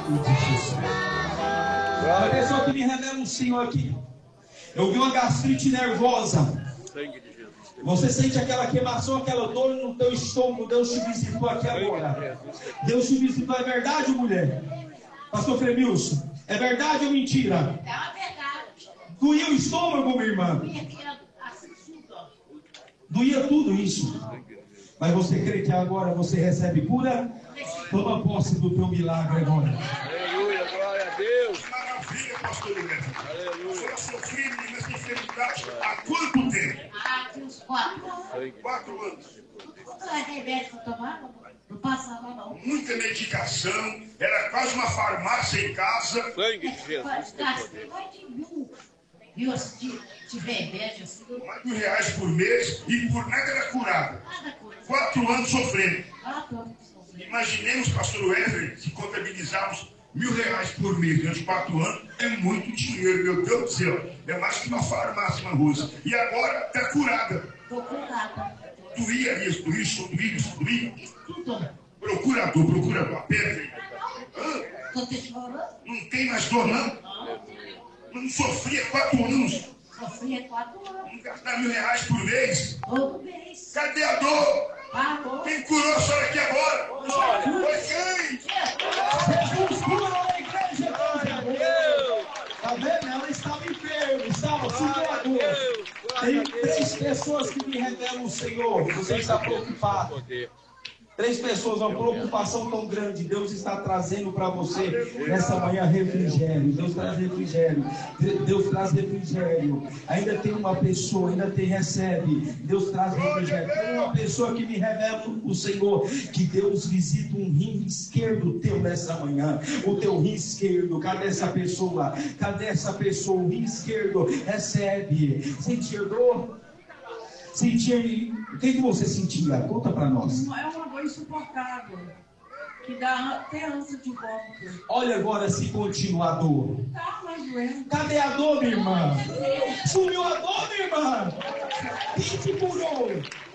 de Jesus. A pessoa que me revela um Senhor aqui. Eu vi uma gastrite nervosa. Você sente aquela queimação, aquela dor no teu estômago. Deus te visitou aqui agora. Deus te visitou. É verdade, mulher? Pastor Fremilson, é verdade ou mentira? É uma verdade. Doía o estômago, minha irmã? Doía tudo isso. Mas você crê que agora você recebe cura? Toma posse do teu milagre agora. Aleluia, glória a Deus. Maravilha, pastor Neto. Aleluia. Eu sofri nessa enfermidade há quanto tempo? Ah, tinha uns 4 anos. 4 anos. Quanto remédio que eu tomava? Não passava, não. Muita medicação, era quase uma farmácia em casa. Sangue de Jesus. Gastei mais de mil de remédio assim. Mais de R$1.000 por mês e por nada era curada. Nada coisa. 4 anos sofrendo. 4 anos sofrendo. Imaginemos, pastor Wesley, se contabilizarmos R$1.000 por mês durante 4 anos, é muito dinheiro, meu Deus do céu. É mais que uma farmácia na rua. E agora está curada. Estou curada. Doía isso, doía. Tudo. Procurador, aperta aí. Estou te chorando? Não tem mais dor, não? Não sofria 4 anos. Sofria 4 anos. Não gastar R$1.000 por mês. Todo mês. Cadê a dor? Pagou. Quem curou a senhora aqui agora? Foi quem? Jesus cura a igreja. Tá vendo? Ela estava enferma, estava sentindo a dor. Tem 3 pessoas que me revelam o Senhor. Você está preocupado. 3 pessoas, uma preocupação tão grande. Deus está trazendo para você nessa manhã refrigério. Deus traz refrigério. Deus traz refrigério. Ainda tem uma pessoa, recebe. Deus traz refrigério. Tem uma pessoa que me revela o Senhor, que Deus visita um rim esquerdo teu nessa manhã. O teu rim esquerdo. Cadê essa pessoa? O rim esquerdo recebe. Sentir dor? O que você sentia? Conta para nós. É uma dor insuportável, que dá até ânsia de vômito. Olha agora se continua a dor. Tá mais doendo. Cadê a dor, minha irmã? Sumiu a dor, minha irmã? Quem te curou?